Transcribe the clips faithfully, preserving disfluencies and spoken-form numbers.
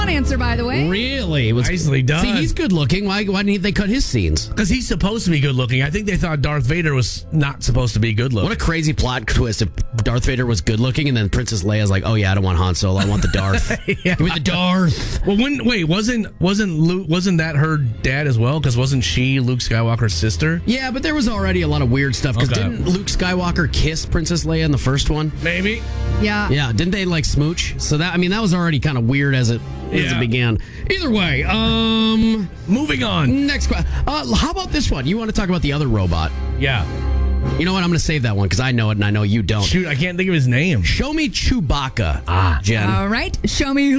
wrong answer, by the way. Really? It was, Nicely done. See, he's good looking. Why, why didn't they cut his scenes? Because he's supposed to be good looking. I think they thought Darth Vader was not supposed to be good looking. What a crazy plot twist if Darth Vader was good looking and then Princess Leia's like, oh yeah, I don't want Han Solo. I want the Darth. Yeah. Give me the Darth. Well, when, wait, wasn't wasn't Luke, wasn't that her dad as well? Because wasn't she Luke Skywalker's sister? Yeah, but there was already a lot of weird stuff. Because Okay. didn't Luke Skywalker kiss Princess Leia in the first one? Maybe. Yeah. Yeah, didn't they like smooch? So that I mean, that was already kind of weird as it as Yeah. it began. Either way, um, Moving on. next question. Uh, how about this one? You want to talk about the other robot? Yeah. You know what? I'm going to save that one because I know it and I know you don't. Shoot, I can't think of his name. Show me Chewbacca, ah, Jen. All right. Show me.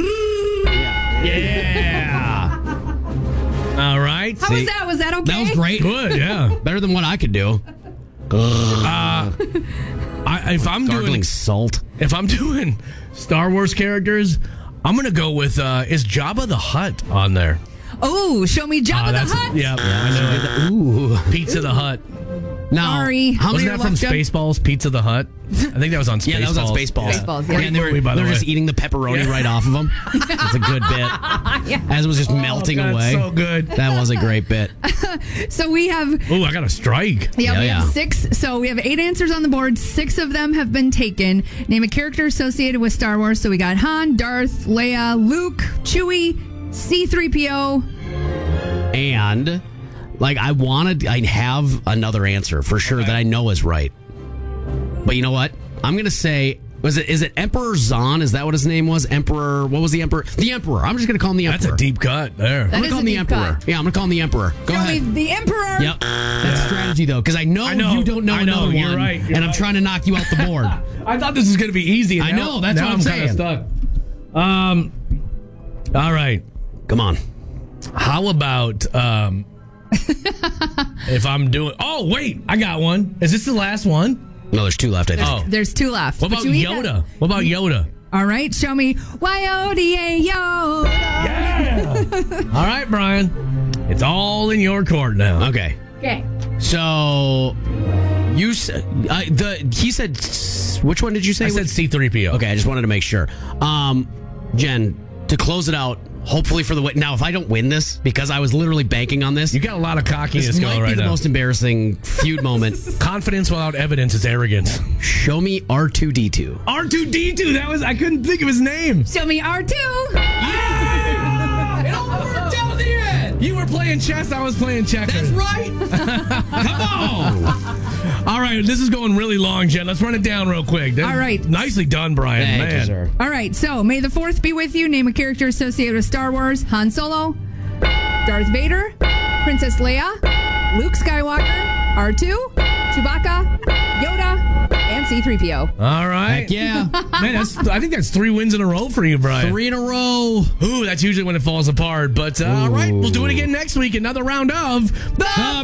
Yeah. All right. How was that? Was that okay? That was great. Good, yeah. Better than what I could do. Uh, I, if I'm Gargling doing salt. if I'm doing Star Wars characters, I'm gonna go with uh, is Jabba the Hutt on there? Oh, show me Jabba Ah, the that's- Hutt. Yeah, I know. Ooh. Pizza the Hutt. Now, Sorry. how many Wasn't are that from left, Jen? Spaceballs? Pizza the Hutt. I think that was on Spaceballs. Yeah, that was on Spaceballs. Spaceballs, yeah. Yeah, and they were, Great movie, by they the were way. just eating the pepperoni right off of them. That's a good bit. As it was just melting Oh, God, away. so good. That was a great bit. So we have. Oh, I got a strike. Yeah, Yeah, we yeah. have six. So we have eight answers on the board. Six of them have been taken. Name a character associated with Star Wars. So we got Han, Darth, Leia, Luke, Chewie, C three P O. And, like, I wanted, I have another answer for sure that I know is right. But you know what? I'm going to say, was it, is it Emperor Zahn? Is that what his name was? Emperor, what was the Emperor? The Emperor. I'm just going to call him the That's Emperor. a deep cut there. That I'm is going to call a him the deep Emperor. cut. Yeah, I'm going to call him the Emperor. Go Show ahead. me the Emperor. Yep. That's strategy, though, because I know, I know. you don't know I know. another You're one. right. You're and I'm right. trying to knock you out the board. I thought this was going to be easy. and I now- know, that's now what I'm kinda saying. Stuck. Um. All right. Come on. How about um, if I'm doing? Oh wait, I got one. Is this the last one? No, there's two left, I think. Oh. There's two left. What But about you eat Yoda? that- What about Yoda? All right. Show me Y O D A Yoda. Yeah. All right, Brian. It's all in your court now. Okay. Okay. So, you said, uh, the, he said, which one did you say? I said C three P O. Okay, I just wanted to make sure. Um, Jen, to close it out, hopefully for the win. Now, if I don't win this, because I was literally banking on this, You got a lot of cockiness this going might be right the now. most embarrassing feud moment. Confidence without evidence is arrogance. Show me R two D two. R two D two. That was I couldn't think of his name. Show me R two. Yeah! It all worked out in the end. You were playing chess. I was playing checkers. right. Come on. All right, this is going really long, Jen. Let's run it down real quick. All right. Nicely done, Brian. Thank Man. you, sir. All right. So may the fourth be with you. Name a character associated with Star Wars. Han Solo, Darth Vader, Princess Leia, Luke Skywalker, R two, Chewbacca, Yoda, and C three P O. All right. Heck yeah. Man, that's, I think that's three wins in a row for you, Brian. Three in a row. Ooh, that's usually when it falls apart. But uh, all right, we'll do it again next week. Another round of The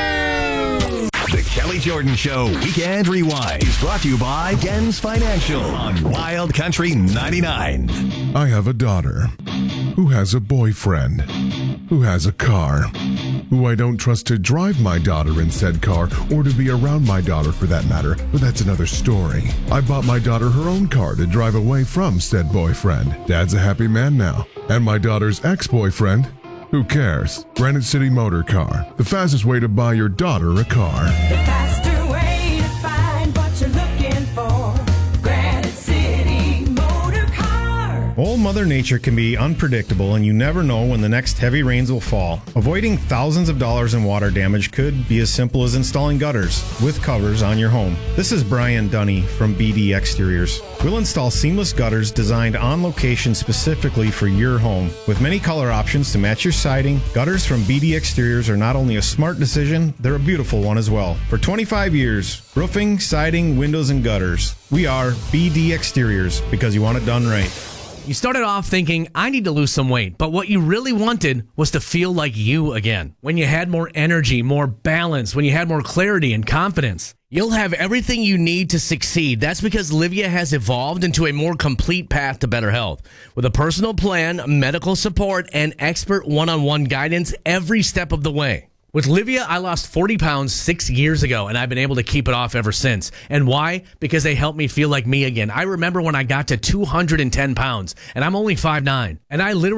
View. The Kelly Jordan Show Weekend Rewind is brought to you by Gens Financial on Wild Country ninety-nine. I have a daughter who has a boyfriend who has a car who I don't trust to drive my daughter in said car or to be around my daughter for that matter, but that's another story. I bought my daughter her own car to drive away from said boyfriend. Dad's a happy man now. And my daughter's ex-boyfriend? Who cares? Granite City Motor Car, the fastest way to buy your daughter a car. The faster way to find what you're looking for. Granite City Motor Car. Old Mother Nature can be unpredictable, and you never know when the next heavy rains will fall. Avoiding thousands of dollars in water damage could be as simple as installing gutters with covers on your home. This is Brian Dunny from B D Exteriors. We'll install seamless gutters designed on location specifically for your home. With many color options to match your siding, gutters from B D Exteriors are not only a smart decision, they're a beautiful one as well. For twenty-five years, roofing, siding, windows, and gutters. We are B D Exteriors because you want it done right. You started off thinking, I need to lose some weight, but what you really wanted was to feel like you again. When you had more energy, more balance, when you had more clarity and confidence. You'll have everything you need to succeed. That's because Livia has evolved into a more complete path to better health. With a personal plan, medical support, and expert one-on-one guidance every step of the way. With Livia, I lost forty pounds six years ago, and I've been able to keep it off ever since. And why? Because they helped me feel like me again. I remember when I got to two hundred ten pounds, and I'm only five nine, and I literally